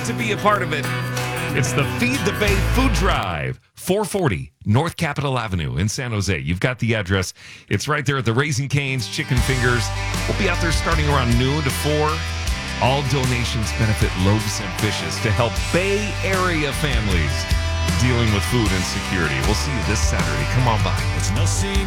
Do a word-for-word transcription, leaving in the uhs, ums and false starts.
get to be a part of it. It's the Feed the Bay Food Drive, four forty North Capitol Avenue in San Jose. You've got the address. It's right there at the Raising Cane's Chicken Fingers. We'll be out there starting around noon to four. All donations benefit Loaves and Fishes to help Bay Area families dealing with food insecurity. We'll see you this Saturday. Come on by. It's no secret.